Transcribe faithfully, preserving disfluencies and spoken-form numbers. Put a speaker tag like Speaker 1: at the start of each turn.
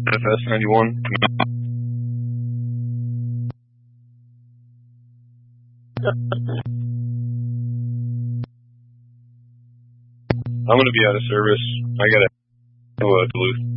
Speaker 1: F S ninety-one. I'm gonna be out of service. I gotta go to Duluth.